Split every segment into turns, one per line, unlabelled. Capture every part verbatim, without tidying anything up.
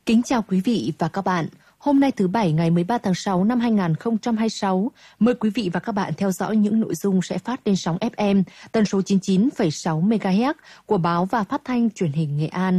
Kính chào quý vị và các bạn. Hôm nay thứ Bảy ngày mười ba tháng sáu năm hai nghìn không trăm hai mươi sáu, mời quý vị và các bạn theo dõi những nội dung sẽ phát trên sóng ép em tần số chín mươi chín phẩy sáu mê ga héc của báo và phát thanh truyền hình Nghệ An.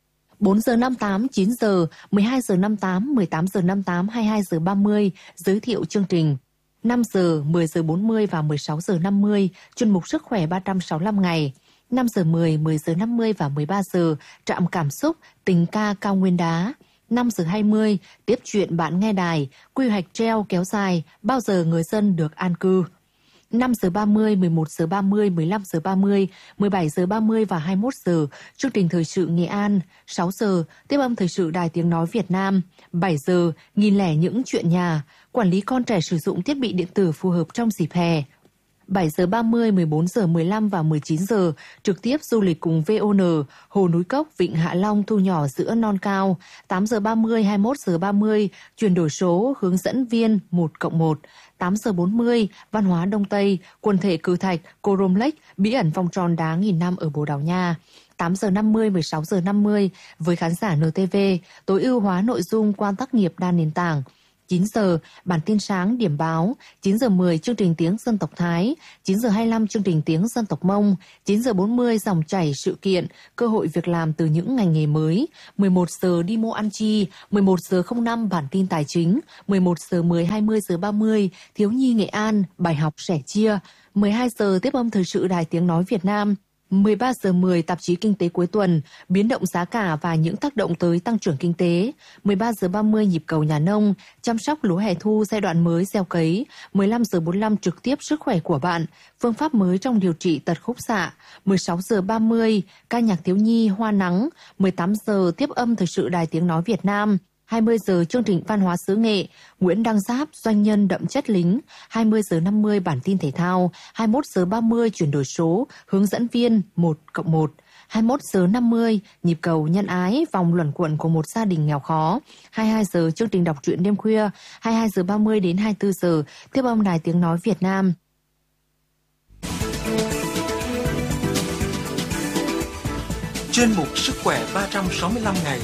bốn giờ năm mươi tám, chín giờ, mười hai giờ năm mươi tám, mười tám giờ năm mươi tám, hai mươi hai giờ ba mươi, giới thiệu chương trình. năm giờ, mười giờ bốn mươi và mười sáu giờ năm mươi, chuyên mục Sức khỏe ba trăm sáu mươi lăm ngày. năm giờ mười, mười giờ năm mươi và mười ba giờ, trạm cảm xúc, tình ca cao nguyên đá. năm giờ hai mươi, tiếp chuyện bạn nghe đài, quy hoạch treo kéo dài, bao giờ người dân được an cư. năm giờ ba mươi, mười một giờ ba mươi, mười lăm giờ ba mươi, mười bảy giờ ba mươi và hai mươi mốt giờ, chương trình thời sự Nghệ An. sáu giờ, tiếp âm thời sự Đài Tiếng Nói Việt Nam. bảy giờ, nghìn lẻ những chuyện nhà, quản lý con trẻ sử dụng thiết bị điện tử phù hợp trong dịp hè. bảy giờ ba mươi, mười bốn giờ mười lăm và mười chín giờ, trực tiếp du lịch cùng vê o en, Hồ Núi Cốc, Vịnh Hạ Long thu nhỏ giữa non cao. tám giờ ba mươi, hai mươi mốt giờ ba mươi, chuyển đổi số, hướng dẫn viên một cộng một. tám giờ bốn mươi, văn hóa Đông Tây, quần thể cự thạch, Cô Rôm Lake, bí ẩn vòng tròn đá nghìn năm ở Bồ Đào Nha. tám giờ năm mươi, mười sáu giờ năm mươi, với khán giả en tê vê, tối ưu hóa nội dung qua tác nghiệp đa nền tảng. chín giờ, bản tin sáng điểm báo. chín giờ mười, chương trình tiếng dân tộc Thái. chín giờ hai mươi lăm, chương trình tiếng dân tộc Mông. chín giờ bốn mươi, dòng chảy sự kiện, cơ hội việc làm từ những ngành nghề mới. mười một giờ, đi mua ăn chi. mười một giờ không năm, bản tin tài chính. mười một giờ mười, hai mươi giờ ba mươi, thiếu nhi Nghệ An, bài học sẻ chia. mười hai giờ, tiếp âm thời sự Đài Tiếng Nói Việt Nam. mười ba giờ mười, tạp chí Kinh tế cuối tuần, biến động giá cả và những tác động tới tăng trưởng kinh tế. mười ba giờ ba mươi, nhịp cầu nhà nông, chăm sóc lúa hè thu giai đoạn mới gieo cấy. mười lăm giờ bốn mươi lăm, trực tiếp sức khỏe của bạn, phương pháp mới trong điều trị tật khúc xạ. mười sáu giờ ba mươi, ca nhạc thiếu nhi Hoa Nắng. mười tám giờ, tiếp âm thời sự Đài Tiếng Nói Việt Nam. hai mươi giờ, chương trình văn hóa xứ Nghệ, Nguyễn Đăng Giáp, doanh nhân đậm chất lính. hai mươi giờ năm mươi, bản tin thể thao. hai mươi mốt giờ ba mươi, chuyển đổi số, hướng dẫn viên một cộng một. hai mươi mốt giờ năm mươi, nhịp cầu nhân ái, vòng luẩn quẩn của một gia đình nghèo khó. hai mươi hai giờ, chương trình đọc truyện đêm khuya. hai mươi hai giờ ba mươi đến hai mươi tư giờ, tiếp âm Đài Tiếng Nói Việt Nam.
Chuyên mục Sức khỏe ba trăm sáu mươi lăm ngày.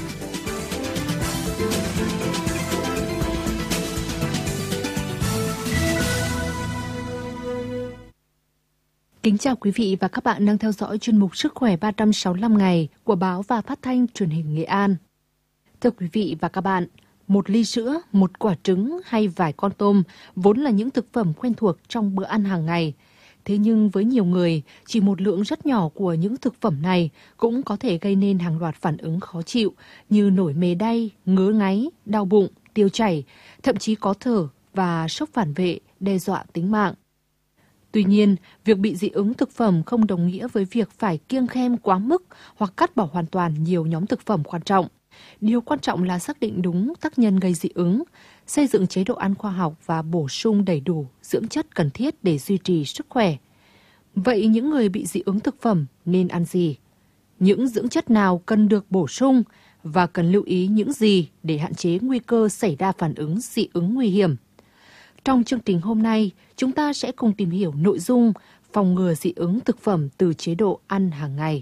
Kính chào quý vị và các bạn đang theo dõi chuyên mục Sức khỏe ba trăm sáu mươi lăm ngày của báo và phát thanh truyền hình Nghệ An. Thưa quý vị và các bạn, một ly sữa, một quả trứng hay vài con tôm vốn là những thực phẩm quen thuộc trong bữa ăn hàng ngày. Thế nhưng với nhiều người, chỉ một lượng rất nhỏ của những thực phẩm này cũng có thể gây nên hàng loạt phản ứng khó chịu như nổi mề đay, ngứa ngáy, đau bụng, tiêu chảy, thậm chí có thở và sốc phản vệ đe dọa tính mạng. Tuy nhiên, việc bị dị ứng thực phẩm không đồng nghĩa với việc phải kiêng khem quá mức hoặc cắt bỏ hoàn toàn nhiều nhóm thực phẩm quan trọng. Điều quan trọng là xác định đúng tác nhân gây dị ứng, xây dựng chế độ ăn khoa học và bổ sung đầy đủ dưỡng chất cần thiết để duy trì sức khỏe. Vậy những người bị dị ứng thực phẩm nên ăn gì? Những dưỡng chất nào cần được bổ sung và cần lưu ý những gì để hạn chế nguy cơ xảy ra phản ứng dị ứng nguy hiểm? Trong chương trình hôm nay, chúng ta sẽ cùng tìm hiểu nội dung phòng ngừa dị ứng thực phẩm từ chế độ ăn hàng ngày.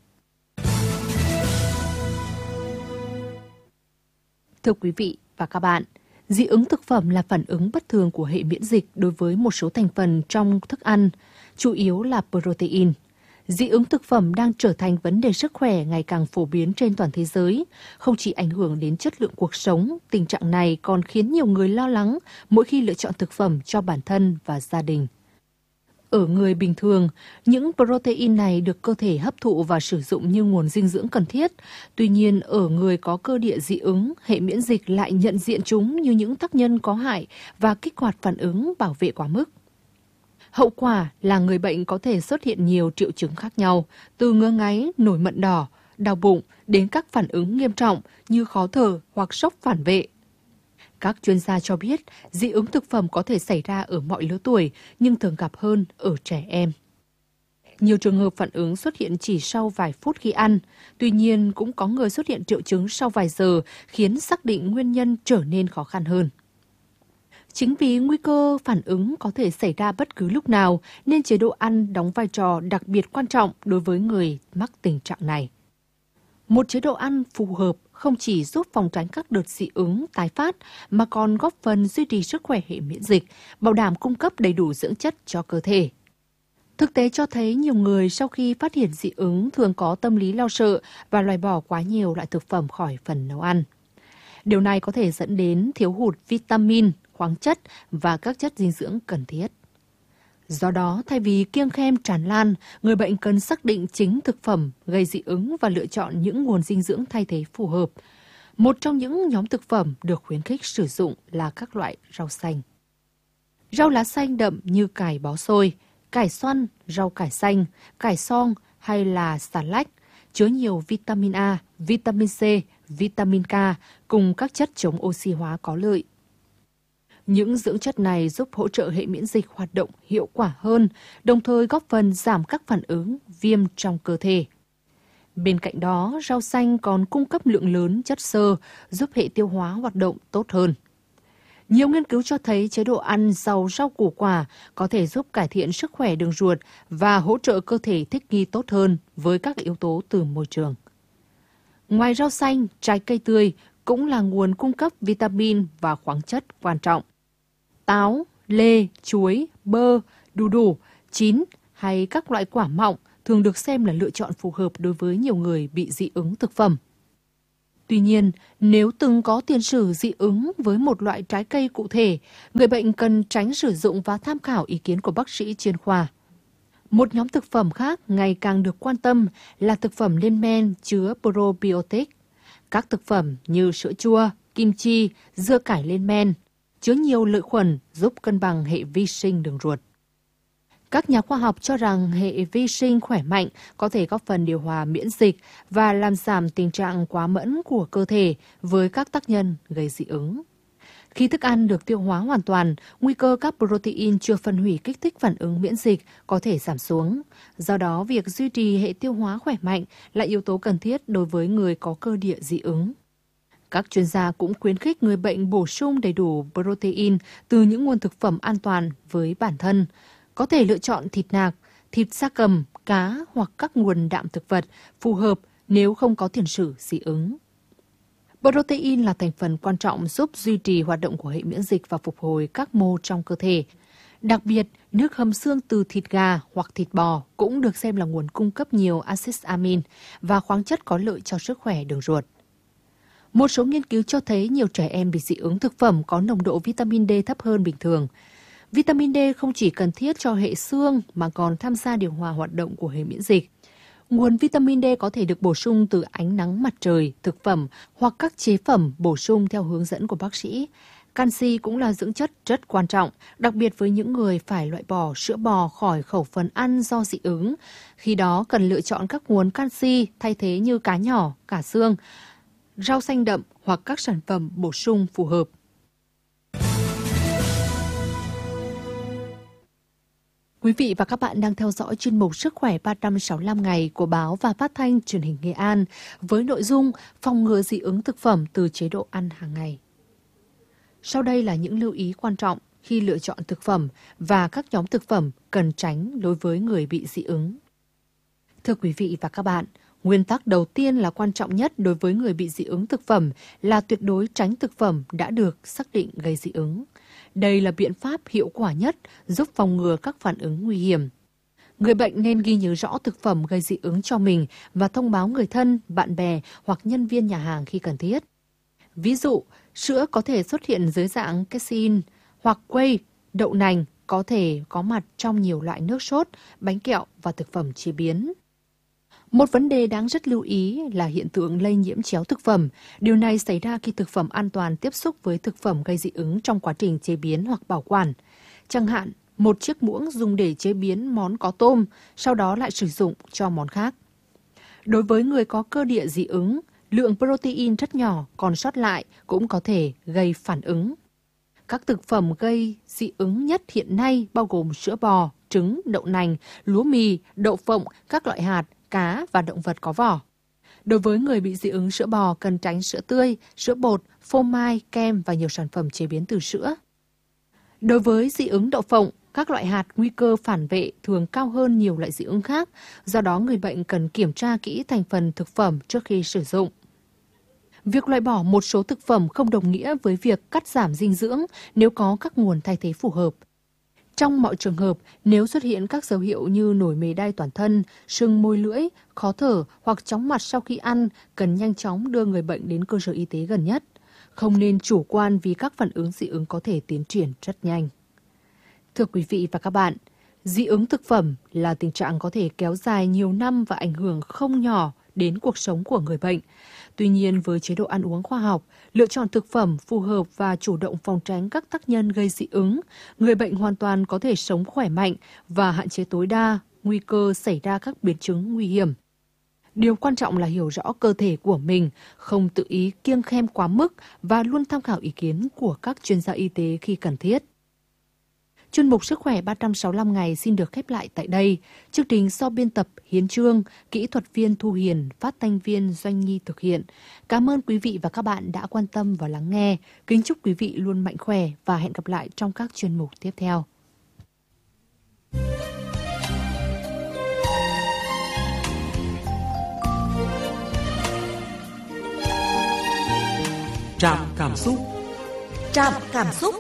Thưa quý vị và các bạn, dị ứng thực phẩm là phản ứng bất thường của hệ miễn dịch đối với một số thành phần trong thức ăn, chủ yếu là protein. Dị ứng thực phẩm đang trở thành vấn đề sức khỏe ngày càng phổ biến trên toàn thế giới. Không chỉ ảnh hưởng đến chất lượng cuộc sống, tình trạng này còn khiến nhiều người lo lắng mỗi khi lựa chọn thực phẩm cho bản thân và gia đình. Ở người bình thường, những protein này được cơ thể hấp thụ và sử dụng như nguồn dinh dưỡng cần thiết. Tuy nhiên, ở người có cơ địa dị ứng, hệ miễn dịch lại nhận diện chúng như những tác nhân có hại và kích hoạt phản ứng bảo vệ quá mức. Hậu quả là người bệnh có thể xuất hiện nhiều triệu chứng khác nhau, từ ngứa ngáy, nổi mẩn đỏ, đau bụng đến các phản ứng nghiêm trọng như khó thở hoặc sốc phản vệ. Các chuyên gia cho biết dị ứng thực phẩm có thể xảy ra ở mọi lứa tuổi nhưng thường gặp hơn ở trẻ em. Nhiều trường hợp phản ứng xuất hiện chỉ sau vài phút khi ăn, tuy nhiên cũng có người xuất hiện triệu chứng sau vài giờ khiến xác định nguyên nhân trở nên khó khăn hơn. Chính vì nguy cơ phản ứng có thể xảy ra bất cứ lúc nào nên chế độ ăn đóng vai trò đặc biệt quan trọng đối với người mắc tình trạng này. Một chế độ ăn phù hợp không chỉ giúp phòng tránh các đợt dị ứng tái phát mà còn góp phần duy trì sức khỏe hệ miễn dịch, bảo đảm cung cấp đầy đủ dưỡng chất cho cơ thể. Thực tế cho thấy nhiều người sau khi phát hiện dị ứng thường có tâm lý lo sợ và loại bỏ quá nhiều loại thực phẩm khỏi phần nấu ăn. Điều này có thể dẫn đến thiếu hụt vitamin, khoáng chất và các chất dinh dưỡng cần thiết. Do đó, thay vì kiêng khem tràn lan, người bệnh cần xác định chính thực phẩm gây dị ứng và lựa chọn những nguồn dinh dưỡng thay thế phù hợp. Một trong những nhóm thực phẩm được khuyến khích sử dụng là các loại rau xanh. Rau lá xanh đậm như cải bó xôi, cải xoăn, rau cải xanh, cải xoong hay là xà lách chứa nhiều vitamin A, vitamin C, vitamin K cùng các chất chống oxy hóa có lợi. Những dưỡng chất này giúp hỗ trợ hệ miễn dịch hoạt động hiệu quả hơn, đồng thời góp phần giảm các phản ứng viêm trong cơ thể. Bên cạnh đó, rau xanh còn cung cấp lượng lớn chất xơ, giúp hệ tiêu hóa hoạt động tốt hơn. Nhiều nghiên cứu cho thấy chế độ ăn giàu rau củ quả có thể giúp cải thiện sức khỏe đường ruột và hỗ trợ cơ thể thích nghi tốt hơn với các yếu tố từ môi trường. Ngoài rau xanh, trái cây tươi cũng là nguồn cung cấp vitamin và khoáng chất quan trọng. Táo, lê, chuối, bơ, đu đủ, chín hay các loại quả mọng thường được xem là lựa chọn phù hợp đối với nhiều người bị dị ứng thực phẩm. Tuy nhiên, nếu từng có tiền sử dị ứng với một loại trái cây cụ thể, người bệnh cần tránh sử dụng và tham khảo ý kiến của bác sĩ chuyên khoa. Một nhóm thực phẩm khác ngày càng được quan tâm là thực phẩm lên men chứa probiotic. Các thực phẩm như sữa chua, kim chi, dưa cải lên men chứa nhiều lợi khuẩn giúp cân bằng hệ vi sinh đường ruột. Các nhà khoa học cho rằng hệ vi sinh khỏe mạnh có thể góp phần điều hòa miễn dịch và làm giảm tình trạng quá mẫn của cơ thể với các tác nhân gây dị ứng. Khi thức ăn được tiêu hóa hoàn toàn, nguy cơ các protein chưa phân hủy kích thích phản ứng miễn dịch có thể giảm xuống. Do đó, việc duy trì hệ tiêu hóa khỏe mạnh là yếu tố cần thiết đối với người có cơ địa dị ứng. Các chuyên gia cũng khuyến khích người bệnh bổ sung đầy đủ protein từ những nguồn thực phẩm an toàn với bản thân. Có thể lựa chọn thịt nạc, thịt gia cầm, cá hoặc các nguồn đạm thực vật phù hợp nếu không có tiền sử dị ứng. Protein là thành phần quan trọng giúp duy trì hoạt động của hệ miễn dịch và phục hồi các mô trong cơ thể. Đặc biệt, nước hầm xương từ thịt gà hoặc thịt bò cũng được xem là nguồn cung cấp nhiều axit amin và khoáng chất có lợi cho sức khỏe đường ruột. Một số nghiên cứu cho thấy nhiều trẻ em bị dị ứng thực phẩm có nồng độ vitamin D thấp hơn bình thường. Vitamin D không chỉ cần thiết cho hệ xương mà còn tham gia điều hòa hoạt động của hệ miễn dịch. Nguồn vitamin D có thể được bổ sung từ ánh nắng mặt trời, thực phẩm hoặc các chế phẩm bổ sung theo hướng dẫn của bác sĩ. Canxi cũng là dưỡng chất rất quan trọng, đặc biệt với những người phải loại bỏ sữa bò khỏi khẩu phần ăn do dị ứng. Khi đó cần lựa chọn các nguồn canxi thay thế như cá nhỏ, cả xương, rau xanh đậm hoặc các sản phẩm bổ sung phù hợp. Quý vị và các bạn đang theo dõi chuyên mục Sức khỏe ba trăm sáu mươi lăm ngày của báo và phát thanh truyền hình Nghệ An với nội dung phòng ngừa dị ứng thực phẩm từ chế độ ăn hàng ngày. Sau đây là những lưu ý quan trọng khi lựa chọn thực phẩm và các nhóm thực phẩm cần tránh đối với người bị dị ứng. Thưa quý vị và các bạn, nguyên tắc đầu tiên là quan trọng nhất đối với người bị dị ứng thực phẩm là tuyệt đối tránh thực phẩm đã được xác định gây dị ứng. Đây là biện pháp hiệu quả nhất giúp phòng ngừa các phản ứng nguy hiểm. Người bệnh nên ghi nhớ rõ thực phẩm gây dị ứng cho mình và thông báo người thân, bạn bè hoặc nhân viên nhà hàng khi cần thiết. Ví dụ, sữa có thể xuất hiện dưới dạng casein hoặc whey, đậu nành có thể có mặt trong nhiều loại nước sốt, bánh kẹo và thực phẩm chế biến. Một vấn đề đáng rất lưu ý là hiện tượng lây nhiễm chéo thực phẩm. Điều này xảy ra khi thực phẩm an toàn tiếp xúc với thực phẩm gây dị ứng trong quá trình chế biến hoặc bảo quản. Chẳng hạn, một chiếc muỗng dùng để chế biến món có tôm, sau đó lại sử dụng cho món khác. Đối với người có cơ địa dị ứng, lượng protein rất nhỏ còn sót lại cũng có thể gây phản ứng. Các thực phẩm gây dị ứng nhất hiện nay bao gồm sữa bò, trứng, đậu nành, lúa mì, đậu phộng, các loại hạt, cá và động vật có vỏ. Đối với người bị dị ứng sữa bò cần tránh sữa tươi, sữa bột, phô mai, kem và nhiều sản phẩm chế biến từ sữa. Đối với dị ứng đậu phộng, các loại hạt nguy cơ phản vệ thường cao hơn nhiều loại dị ứng khác, do đó người bệnh cần kiểm tra kỹ thành phần thực phẩm trước khi sử dụng. Việc loại bỏ một số thực phẩm không đồng nghĩa với việc cắt giảm dinh dưỡng nếu có các nguồn thay thế phù hợp. Trong mọi trường hợp, nếu xuất hiện các dấu hiệu như nổi mề đay toàn thân, sưng môi lưỡi, khó thở hoặc chóng mặt sau khi ăn, cần nhanh chóng đưa người bệnh đến cơ sở y tế gần nhất. Không nên chủ quan vì các phản ứng dị ứng có thể tiến triển rất nhanh. Thưa quý vị và các bạn, dị ứng thực phẩm là tình trạng có thể kéo dài nhiều năm và ảnh hưởng không nhỏ đến cuộc sống của người bệnh. Tuy nhiên, với chế độ ăn uống khoa học, lựa chọn thực phẩm phù hợp và chủ động phòng tránh các tác nhân gây dị ứng, người bệnh hoàn toàn có thể sống khỏe mạnh và hạn chế tối đa nguy cơ xảy ra các biến chứng nguy hiểm. Điều quan trọng là hiểu rõ cơ thể của mình, không tự ý kiêng khem quá mức và luôn tham khảo ý kiến của các chuyên gia y tế khi cần thiết. Chuyên mục Sức khỏe ba trăm sáu mươi lăm ngày xin được khép lại tại đây. Chương trình do biên tập Hiến Trương, kỹ thuật viên Thu Hiền, phát thanh viên Doanh Nhi thực hiện. Cảm ơn quý vị và các bạn đã quan tâm và lắng nghe. Kính chúc quý vị luôn mạnh khỏe và hẹn gặp lại trong các chuyên mục tiếp theo.
Trạm cảm xúc.
Trạm cảm xúc.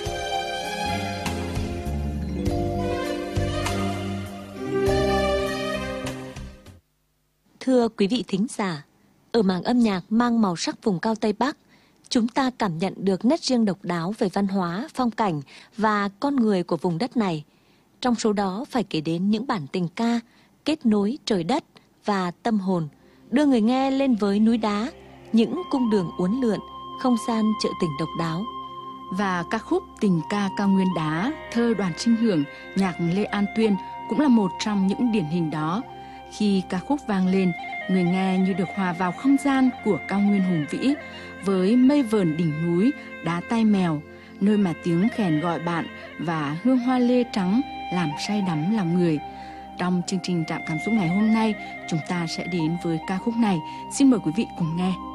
Thưa quý vị thính giả, ở mảng âm nhạc mang màu sắc vùng cao Tây Bắc, chúng ta cảm nhận được nét riêng độc đáo về văn hóa, phong cảnh và con người của vùng đất này. Trong số đó phải kể đến những bản tình ca, kết nối trời đất và tâm hồn, đưa người nghe lên với núi đá, những cung đường uốn lượn, không gian chợ tình độc đáo.
Và ca khúc Tình ca cao nguyên đá, thơ Đoàn Trinh Hưởng, nhạc Lê An Tuyên cũng là một trong những điển hình đó. Khi ca khúc vang lên, người nghe như được hòa vào không gian của cao nguyên hùng vĩ với mây vờn đỉnh núi, đá tai mèo, nơi mà tiếng khèn gọi bạn và hương hoa lê trắng làm say đắm lòng người. Trong chương trình Trạm cảm xúc ngày hôm nay, chúng ta sẽ đến với ca khúc này. Xin mời quý vị cùng nghe.